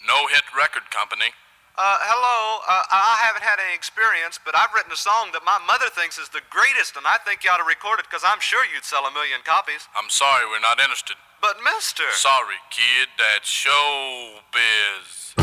No Hit Record Company. Hello. I haven't had any experience, but I've written a song that my mother thinks is the greatest, and I think you ought to record it because I'm sure you'd sell 1 million copies. I'm sorry, we're not interested. But, mister... Sorry, kid, that's showbiz.